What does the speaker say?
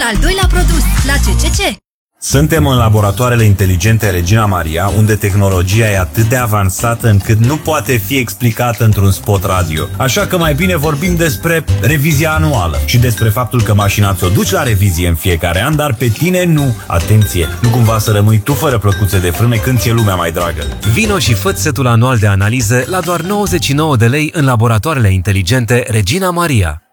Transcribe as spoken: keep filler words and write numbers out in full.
al doilea produs la C C C. Suntem în laboratoarele inteligente Regina Maria, unde tehnologia e atât de avansată încât nu poate fi explicată într-un spot radio. Așa că mai bine vorbim despre revizia anuală și despre faptul că mașina ți-o duci la revizie în fiecare an, dar pe tine nu. Atenție, nu cumva să rămâi tu fără plăcuțe de frâne când ți-e lumea mai dragă. Vino și fă-ți setul anual de analize la doar nouăzeci și nouă de lei în laboratoarele inteligente Regina Maria.